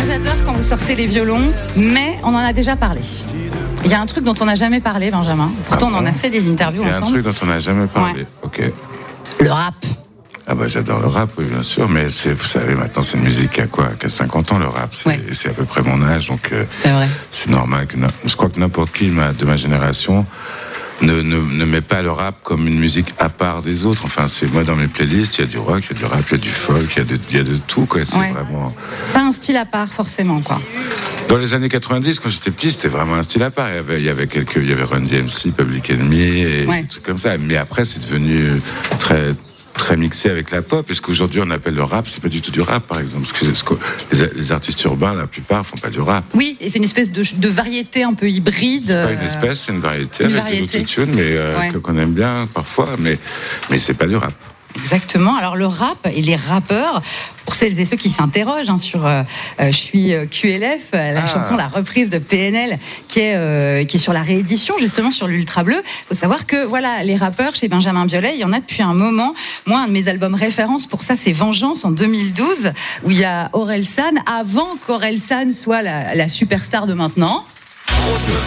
j'adore quand vous sortez les violons, mais on en a déjà parlé. Il y a un truc dont on n'a jamais parlé, Benjamin. Pourtant, on en a fait des interviews ensemble. Il y a un truc dont on n'a jamais parlé. Ouais. Ok. Le rap. Ah bah j'adore le rap, oui bien sûr, mais vous savez maintenant c'est une musique qui a 50 ans le rap, c'est à peu près mon âge, donc c'est vrai. C'est normal que je crois que n'importe qui de ma génération ne met pas le rap comme une musique à part des autres. Enfin c'est moi dans mes playlists il y a du rock, il y a du rap, il y a du folk, il y a de tout quoi. C'est vraiment pas un style à part forcément quoi. Dans les années 90, quand j'étais petit, c'était vraiment un style à part. Il y avait Run DMC, Public Enemy et des trucs comme ça. Mais après, c'est devenu très mixé avec la pop. Est-ce qu'aujourd'hui on appelle le rap, c'est pas du tout du rap par exemple, parce que les artistes urbains la plupart font pas du rap. Oui, et c'est une espèce de variété un peu hybride. C'est pas une espèce, c'est une variété avec de l'autotune, mais qu'on aime bien parfois, mais c'est pas du rap. Exactement. Alors le rap et les rappeurs, pour celles et ceux qui s'interrogent sur Je suis QLF, la chanson, la reprise de PNL qui est sur la réédition justement sur l'Ultra Bleu. Il faut savoir que voilà, les rappeurs chez Benjamin Biolay, il y en a depuis un moment. Moi, un de mes albums références pour ça, c'est Vengeance en 2012, où il y a Orelsan, avant qu'Orelsan soit la superstar de maintenant.